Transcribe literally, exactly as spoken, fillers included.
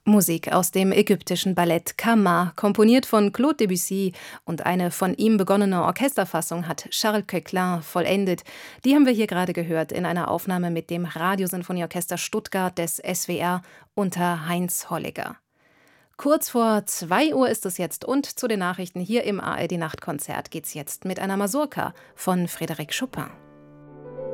Musik aus dem ägyptischen Ballett Kama, komponiert von Claude Debussy, und eine von ihm begonnene Orchesterfassung hat Charles Koechlin vollendet. Die haben wir hier gerade gehört in einer Aufnahme mit dem Radiosinfonieorchester Stuttgart des S W R unter Heinz Holliger. Kurz vor zwei Uhr ist es jetzt, und zu den Nachrichten hier im A R D-Nachtkonzert geht's jetzt mit einer Mazurka von Frédéric Chopin.